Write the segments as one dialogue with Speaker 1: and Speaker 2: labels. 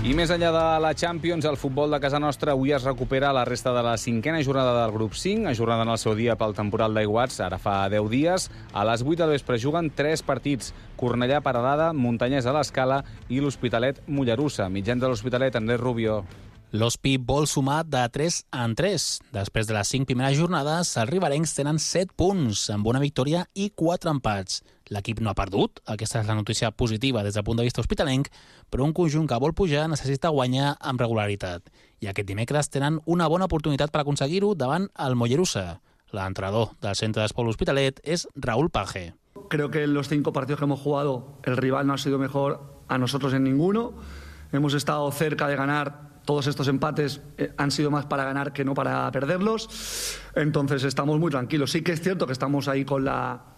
Speaker 1: I més enllà de la Champions, el futbol de casa nostra avui es recupera la resta de la 5a jornada del grup 5, ajornada en el seu dia pel temporal d'Aiguats, ara fa 10 dies. A les 8 del vespre juguen 3 partits: Cornellà, Peralada, Montanyès a l'Escala i l'Hospitalet Mollerussa. Mitjans de l'Hospitalet, Andrés Rubio.
Speaker 2: L'Hospi vol sumar de 3 en 3. Després de les 5 primeres jornades, els riberencs tenen 7 punts, amb una victòria i 4 empats. L'equip no ha perdut, aquesta és la notícia positiva des del punt de vista hospitalenc, però un conjunt que vol pujar necessita guanyar amb regularitat. I aquest dimecres tenen una bona oportunitat per aconseguir-ho davant el Mollerussa. L'entrenador del centre d'esport Hospitalet és Raúl Page.
Speaker 3: Creo que en los 5 partidos que hemos jugado el rival no ha sido mejor a nosotros en ninguno. Hemos estado cerca de ganar. Todos estos empates han sido más para ganar que no para perderlos. Entonces estamos muy tranquilos. Sí que es cierto que estamos ahí con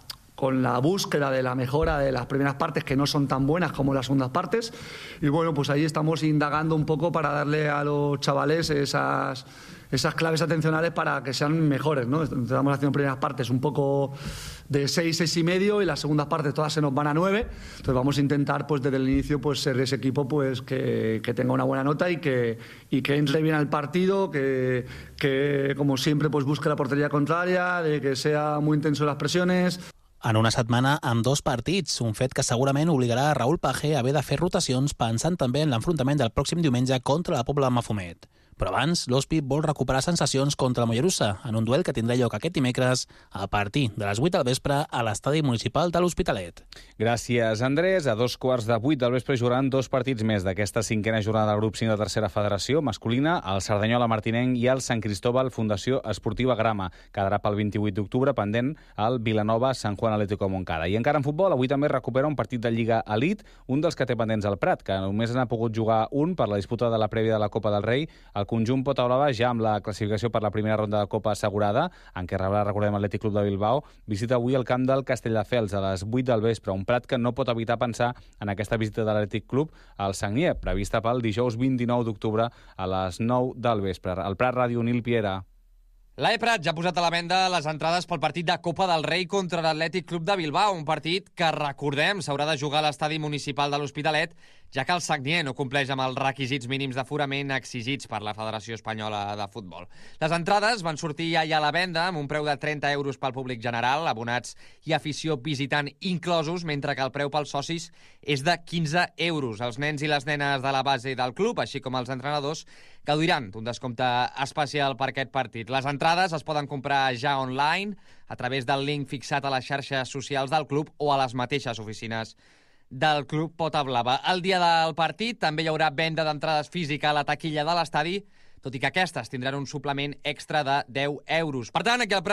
Speaker 3: la búsqueda de la mejora de las primeras partes, que no son tan buenas como las segundas partes. Y bueno, pues ahí estamos indagando un poco para darle a los chavales esas claves atencionales para que sean mejores, ¿no? Estamos haciendo primeras partes un poco de 6, 6,5 y las segundas partes todas se nos van a 9. Entonces vamos a intentar pues desde el inicio pues ser ese equipo pues que tenga una buena nota y que entre bien al partido, que como siempre pues busque la portería contraria, de que sea muy intenso en las presiones.
Speaker 2: En una setmana amb 2 partits, un fet que segurament obligarà a Raúl Page a haver de fer rotacions pensant també en l'enfrontament del pròxim diumenge contra la Pobla de Mafumet. Però abans, l'Hospi vol recuperar sensacions contra el Mollerussa en un duel que tindrà lloc aquest dimecres a partir de les 8 del vespre a l'estadi municipal de l'Hospitalet.
Speaker 1: Gràcies, Andrés. A 2:15 del vespre jugaran 2 partits més d'aquesta 5a jornada del grup 5 de tercera federació masculina, el Cerdanyola Martinenc i el Sant Cristóbal Fundació Esportiva Grama. Quedarà pel 28 d'octubre pendent el Vilanova Sant Juan Atlético Montcada. I encara en futbol, avui també recupera un partit de Lliga Elite, un dels que té pendents al Prat, que només n'ha pogut jugar un per la disputa de la prèvia de la Copa del Rei. El conjunt Pota Blava, ja amb la classificació per la primera ronda de Copa assegurada, en què rebrà, recordem, l'Atlètic Club de Bilbao, visita avui el camp del Castelldefels a les 8 del vespre, un Prat que no pot evitar pensar en aquesta visita de l'Atlètic Club al Sagnier, prevista pel dijous 29 d'octubre a les 9 del vespre. El Prat Ràdio, Nil Piera.
Speaker 4: L'AE Prat ja ha posat a la venda les entrades pel partit de Copa del Rei contra l'Atlètic Club de Bilbao, un partit que, recordem, s'haurà de jugar a l'estadi municipal de l'Hospitalet, ja que el Sagnier no compleix amb els requisits mínims d'aforament exigits per la Federació Espanyola de Futbol. Les entrades van sortir ja a la venda amb un preu de 30 euros pel públic general, abonats i afició visitant inclosos, mentre que el preu pels socis és de 15 euros. Els nens i les nenes de la base del club, així com els entrenadors, gaudiran d'un descompte especial per aquest partit. Les entrades es poden comprar ja online a través del link fixat a les xarxes socials del club o a les mateixes oficines del club Pota Blava. El dia del partit també hi haurà venda d'entrades física a la taquilla de l'estadi, tot i que aquestes tindran un suplement extra de 10 euros. Per tant, aquí al